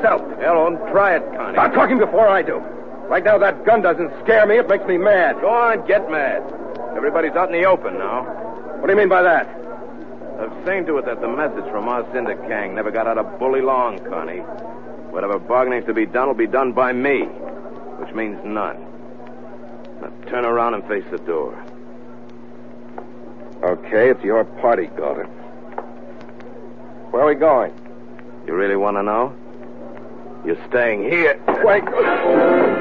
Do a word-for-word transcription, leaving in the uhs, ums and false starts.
yourself. Hell, don't try it, Connie. Start talking before I do. Right now, that gun doesn't scare me. It makes me mad. Go on, get mad. Everybody's out in the open now. What do you mean by that? I've seen to it that the message from us into Kang never got out of Bully Long, Connie. Whatever bargaining's to be done will be done by me, which means none. Now turn around and face the door. Okay, it's your party, Galter. Where are we going? You really want to know? You're staying here. Wait.